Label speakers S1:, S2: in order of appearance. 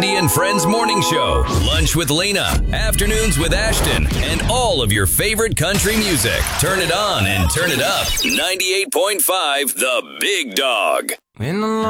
S1: Lindy and Friends Morning Show, Lunch with Lena, Afternoons with Ashton, and all of your favorite country music. Turn it on and turn it up. 98.5 The Big Dog.
S2: In the